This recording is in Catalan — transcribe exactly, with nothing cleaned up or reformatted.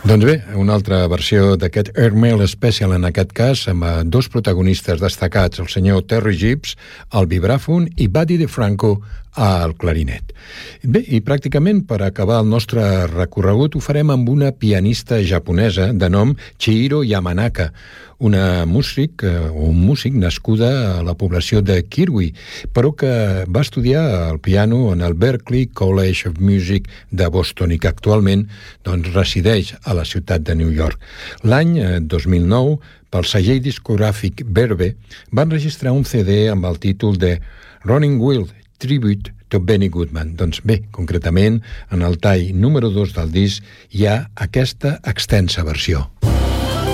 Doncs bé, una altra versió d'aquest Airmail Special, en aquest cas, amb dos protagonistes destacats, el senyor Terry Gibbs al vibràfon i Buddy DeFranco al clarinet. Bé, i pràcticament per acabar el nostre recorregut ho farem amb una pianista japonesa de nom Chihiro Yamanaka, una músic, o un músic nascuda a la població de Kirui, però que va estudiar el piano en el Berklee College of Music de Boston i que actualment doncs, resideix a la ciutat de New York. L'any dos mil nou, pel segell discogràfic Verve, van registrar un C D amb el títol de Running Wild, Tribute to Benny Goodman. Doncs bé, concretament, en el tall número dos del disc hi ha aquesta extensa versió.